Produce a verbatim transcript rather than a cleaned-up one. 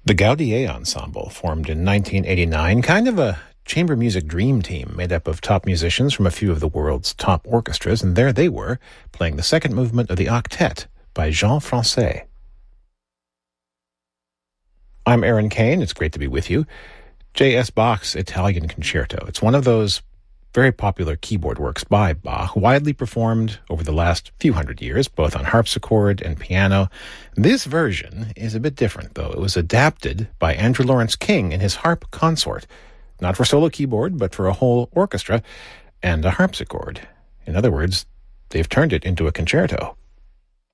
The Gaudier Ensemble, formed in nineteen eighty-nine, kind of a chamber music dream team made up of top musicians from a few of the world's top orchestras, and there they were, playing the second movement of the Octet by Jean Francais. I'm Aaron Kane. It's great to be with you. J S. Bach's Italian Concerto. It's one of those very popular keyboard works by Bach, widely performed over the last few hundred years, both on harpsichord and piano. This version is a bit different, though. It was adapted by Andrew Lawrence King in his harp consort, not for solo keyboard, but for a whole orchestra and a harpsichord. In other words, they've turned it into a concerto.